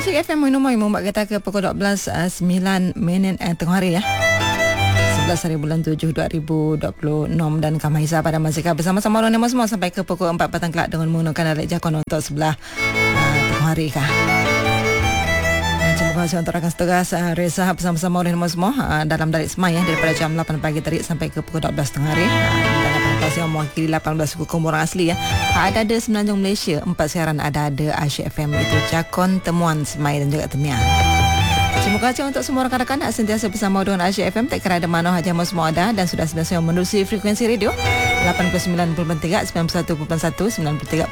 Asyik FM Minumai membuat kita ke pukul 12.09 tengah hari ya. 11 hari bulan 7 2026 dan Kamaisa pada Mazika bersama-sama orang semua sampai ke pukul 4 petang kelak dengan menggunakan alat jakon untuk sebelah tengah hari kah. Terima kasih untuk rakan setugas Reza bersama-sama orang semua dalam Dalit Semai ya, daripada jam 8 pagi tadi sampai ke pukul 12 tengah hari. Dan yang mewakili 18 suku kaum orang asli ya. Ada Semenanjung Malaysia, 4 siaran ada Asyik FM itu Jakon, Temuan, Semai dan juga Temiang. Terima kasih untuk semua rakan-rakan sentiasa bersama dengan Asyik FM. Tak kira ada mana haja semua ada dan sudah selesai menerusi frekuensi radio 89.3, 91.1, 93.1, 95.6,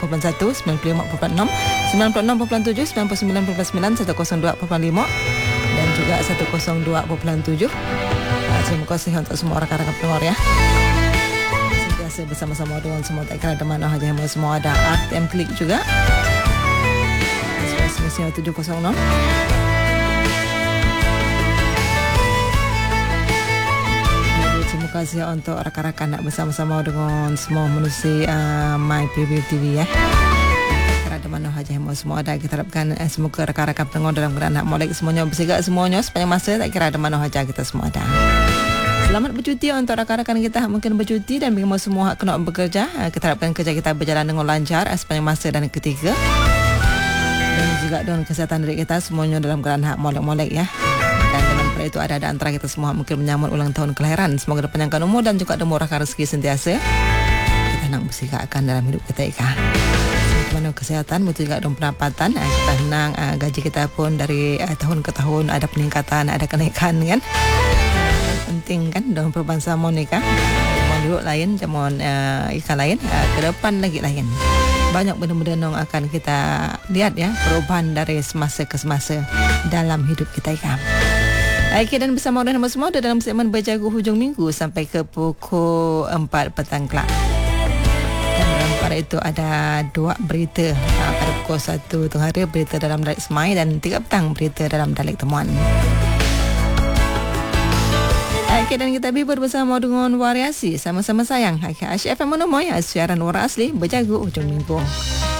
96.7, 99.9, 102.5 dan juga 102.7. Terima kasih untuk semua rakan-rakan pendengar ya. Sentiasa bersama-sama dengan semua, tak kira ada mana haja semua ada. RTM Klik juga. Mesin 706. Terima kasih untuk rakan-rakan nak bersama-sama dengan semua menerusi My Preview TV ya. Ada mana haja semua ada, kita harapkan semoga rakan-rakan pendengar dalam keadaan nak molek semuanya bersigap semuanya sepanjang masa, tak kira ada mana haja kita semua ada. Selamat bercuti untuk rakan-rakan kita mungkin bercuti dan bagi semua kena bekerja. Kita harapkan kerja kita berjalan dengan lancar sepanjang masa dan ketiga. Dan juga dengan kesihatan diri kita semuanya dalam keadaan hak molek-molek ya. Dan dalam perkara itu ada antara kita semua mungkin menyambut ulang tahun kelahiran. Semoga dipanjangkan umur dan juga dimurahkan rezeki sentiasa. Kita nak bersikapkan dalam hidup kita ikah. Mana kesihatan, betul juga dengan pendapatan. Kita senang gaji kita pun dari tahun ke tahun ada peningkatan, ada kenaikan kan. Penting kan dengan perubahan monika. Jaman dulu lain, jaman ikan lain, ke depan lagi lain. Banyak benda-benda yang akan kita lihat ya, perubahan dari semasa ke semasa dalam hidup kita ikan. Baik, dan bersama orang semua dalam segmen Berjaga Hujung Minggu sampai ke pukul 4 petang kelak. Pada itu ada 2 berita pada pukul 1 tengah hari, berita dalam Dalit Semai, dan 3 petang berita dalam Dalit Temuan. Okay, dan kita bibur bersama dengan variasi sama-sama sayang. Asyik FM Menemoy, siaran orang asli Berjaga Hujung Minggu.